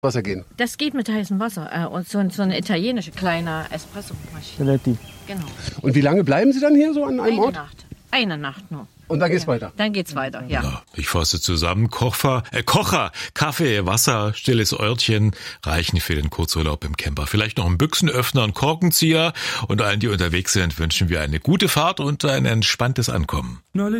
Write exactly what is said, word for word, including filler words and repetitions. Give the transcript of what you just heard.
Wasser gehen. Das geht mit heißem Wasser. Äh, und so, so eine italienische kleine Espresso-Maschine. Genau. Und wie lange bleiben Sie dann hier so an einem Eine Ort? Nacht. Eine Nacht nur. Und dann geht's ja. weiter? Dann geht's weiter, ja. Ja, ich fasse zusammen. Kocher, äh, Kocher, Kaffee, Wasser, stilles Örtchen reichen für den Kurzurlaub im Camper. Vielleicht noch ein Büchsenöffner, ein Korkenzieher. Und allen, die unterwegs sind, wünschen wir eine gute Fahrt und ein entspanntes Ankommen.